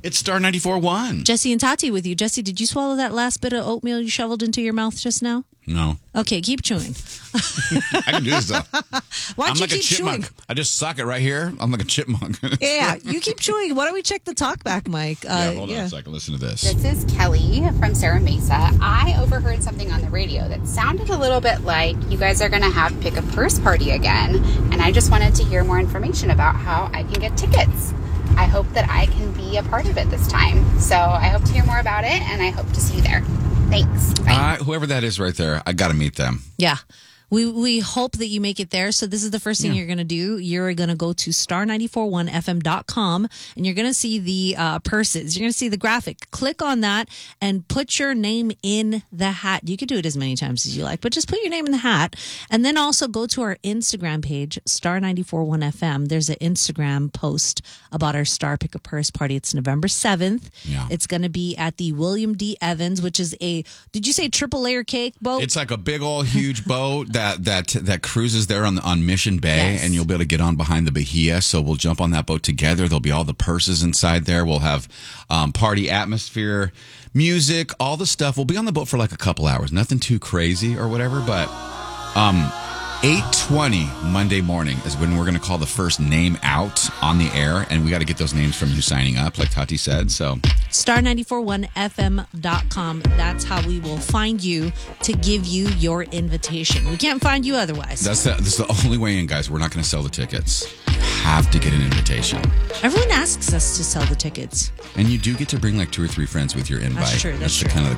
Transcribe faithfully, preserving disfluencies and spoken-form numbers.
It's Star ninety-four point one. Jesse and Tati with you. Jesse, did you swallow that last bit of oatmeal you shoveled into your mouth just now? No. Okay, keep chewing. I can do this though. Why don't I'm you like keep a chipmunk. chewing? I just suck it right here. I'm like a chipmunk. Yeah, you keep chewing. Why don't we check the talkback mic? Uh, yeah, hold yeah. on a second. Listen to this. This is Kelly from Sarah Mesa. I overheard something on the radio that sounded a little bit like you guys are going to have Pick a Purse Party again, and I just wanted to hear more information about how I can get tickets. I hope that I can be a part of it this time. So I hope to hear more about it, and I hope to see you there. Thanks. Bye. Uh, whoever that is right there, I got to meet them. Yeah. We we hope that you make it there. So this is the first thing Yeah. you're going to do. You're going to go to star nine four one f m dot com and you're going to see the uh, purses. You're going to see the graphic. Click on that and put your name in the hat. You can do it as many times as you like, but just put your name in the hat. And then also go to our Instagram page, star nine four one f m. There's an Instagram post about our Star Pick a Purse party. It's November seventh. Yeah. It's going to be at the William D. Evans, which is a, did you say triple layer cake boat? It's like a big old huge boat that that that cruises there on on Mission Bay, Yes. and you'll be able to get on behind the Bahia. So we'll jump on that boat together. There'll be all the purses inside there. We'll have um, party atmosphere, music, all the stuff. We'll be on the boat for like a couple hours. Nothing too crazy or whatever, but um, eight twenty Monday morning is when we're going to call the first name out on the air, and we got to get those names from you signing up, like Tati said. So star nine four one f m dot com. That's how we will find you to give you your invitation. We can't find you otherwise. that's the, that's the only way in, guys. We're not going to sell the tickets. You have to get an invitation. Everyone asks us to sell the tickets. And you do get to bring like two or three friends with your invite. That's true, that's the true. kind of